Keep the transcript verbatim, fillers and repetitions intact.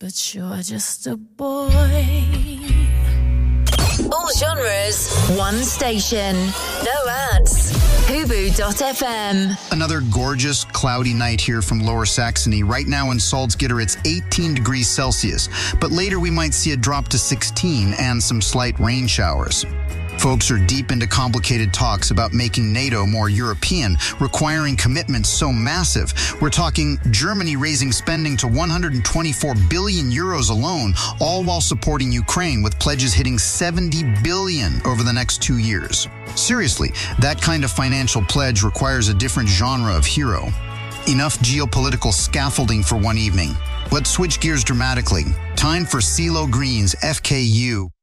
but you're just a boy. All genres, one station, no ads. Hubu dot f m. Another gorgeous, cloudy night here from Lower Saxony. Right now in Salzgitter, it's eighteen degrees Celsius, but later we might see a drop to sixteen and some slight rain showers. Folks are deep into complicated talks about making NATO more European, requiring commitments so massive. We're talking Germany raising spending to one hundred twenty-four billion euros alone, all while supporting Ukraine with pledges hitting seventy billion over the next two years. Seriously, that kind of financial pledge requires a different genre of hero. Enough geopolitical scaffolding for one evening. Let's switch gears dramatically. Time for CeeLo Green's F K U.